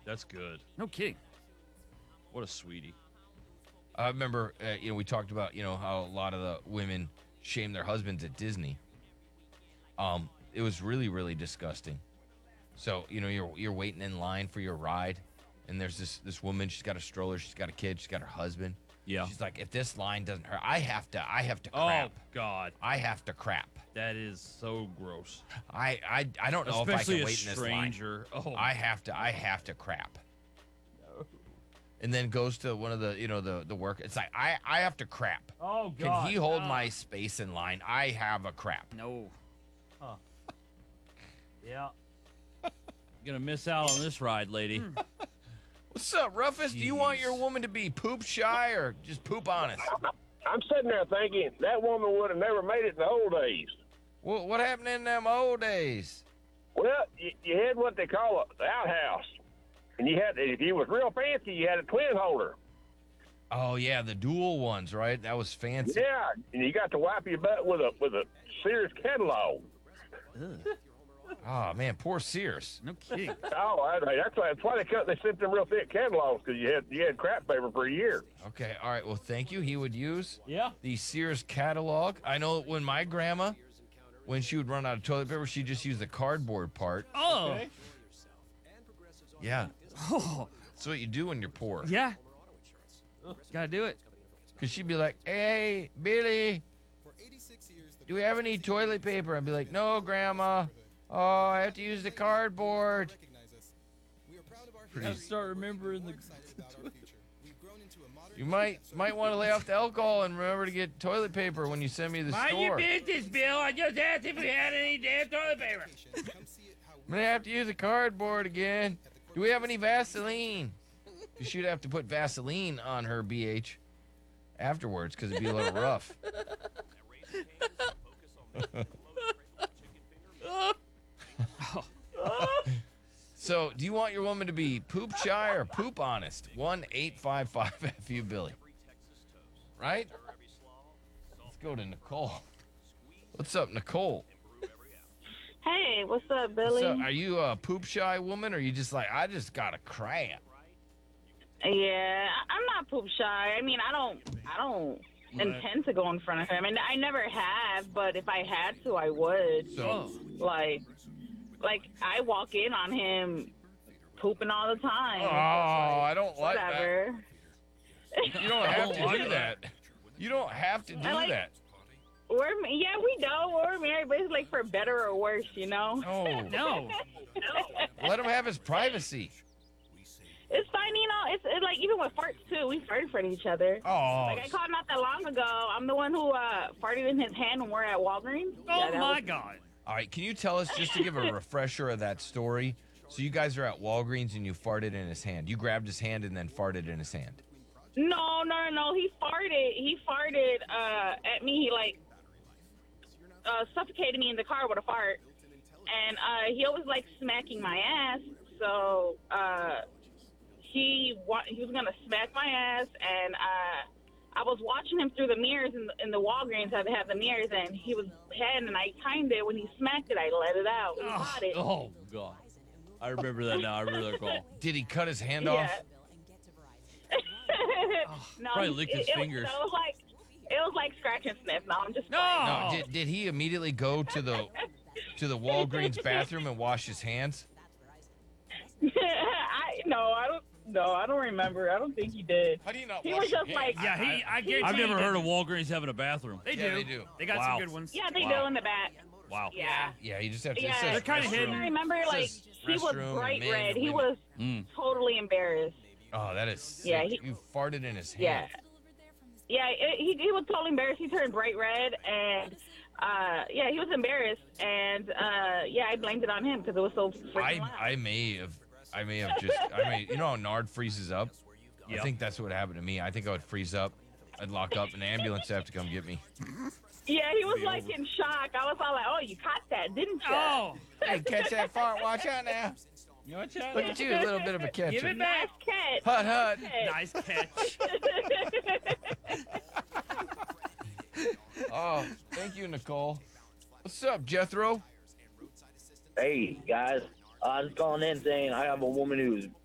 That's good. No kidding. What a sweetie. I remember, we talked about, how a lot of the women shame their husbands at Disney. It was really, really disgusting. So, you're waiting in line for your ride, and there's this woman. She's got a stroller. She's got a kid. She's got her husband. Yeah. She's like, if this line doesn't hurt, I have to Oh crap. God, I have to crap. that is so gross. I don't know Especially if I can a wait in this line. stranger. Oh, I have to crap. And then goes to one of the the work. It's like I have to crap. Oh Can he hold my space in line? I have a crap. No. Yeah. Gonna miss out on this ride, lady. What's up, Rufus? Do you want your woman to be poop shy or just poop honest? I'm sitting there thinking that woman would have never made it in the old days. Well, what happened in them old days? Well, you had what they call an outhouse. And you had, if you was real fancy, you had a twin holder. Oh yeah, the dual ones, right? That was fancy. Yeah, and you got to wipe your butt with a Sears catalog. Oh man, poor Sears. No kidding. Oh, that's why they sent them real thick catalogs, because you had crap paper for a year. Okay, all right. Well, thank you. He would use Yeah. the Sears catalog. I know when my grandma, when she would run out of toilet paper, she'd just use the cardboard part. Oh. Okay. Yeah, Oh. that's what you do when you're poor. Yeah. Gotta do it. Because she'd be like, hey, Billy, do we have any toilet paper? I'd be like, no, Grandma. Oh, I have to use the cardboard. Gotta start remembering the. You might want to lay off the alcohol and remember to get toilet paper when you send me to the store. business, Bill. I just asked if we had any damn toilet paper. I'm going to have to use the cardboard again. Do we have any Vaseline? Because she'd have to put Vaseline on her BH afterwards because it'd be a little rough. So, do you want your woman to be poop shy or poop honest? 1-855-FU Billy. Right? Let's go to Nicole. What's up, Nicole? Hey, what's up, Billy? So, are you a poop shy woman, or are you just like, I just got to crap? Yeah, I'm not poop shy. I mean, I don't intend to go in front of him, and I never have. But if I had to, I would. So, Like I walk in on him pooping all the time. oh, I don't like that. Whatever. You don't have to do that. You don't have to do that. We don't. We're married, but it's like for better or worse, you know. No. No. Let him have his privacy. It's fine, you know. It's like even with farts too. We fart in front of each other. Oh, Like I caught not that long ago. I'm the one who farted in his hand when we're at Walgreens. Oh my God. all right. Can you tell us, just to give a refresher of that story? So you guys are at Walgreens and you farted in his hand. You grabbed his hand and then farted in his hand. No. He farted at me. He like suffocated me in the car with a fart, and he always like smacking my ass. So he was gonna smack my ass, and I was watching him through the mirrors in the Walgreens. How they have the mirrors, and he was heading, and I timed it. When he smacked it, I let it out. He caught it. Oh God. I remember that now. I remember that call. Did he cut his hand Yeah. off? No, Probably licked his fingers. It was like scratch and sniff. No, I'm just No. playing. No. Did he immediately go to the Walgreens bathroom and wash his hands? I don't remember. I don't think he did. How do you not? He wash was your just like, hands? Yeah, I guarantee I've never he heard of didn't. Walgreens having a bathroom. They Yeah, do. they do. They got Wow. some good ones. yeah, they Wow. do in the back. Wow. Yeah. Yeah, you just have to. Yeah, It says They're kinda restroom. hidden. I remember, It like, says he was restroom and bright men red. and He women. was totally embarrassed. Oh, that is sick. Yeah, You farted in his Yeah. hand. Yeah, he was totally embarrassed. He turned bright red, and he was embarrassed, and I blamed it on him because it was so freaking loud. I may have just you know how Nard freezes up? I Yep. think that's what happened to me. I think I would freeze up. I'd lock up, and the ambulance would have to come get me. Yeah, he was like in shock. I was all like, "Oh, you caught that, didn't you?" Oh. Hey, catch that fart! Watch out now! Look at you, a little bit of a catcher. Give it Nice back. catch. Hut, hut. Nice catch. Oh, thank you, Nicole. What's up, Jethro? Hey guys, I was calling in saying I have a woman who's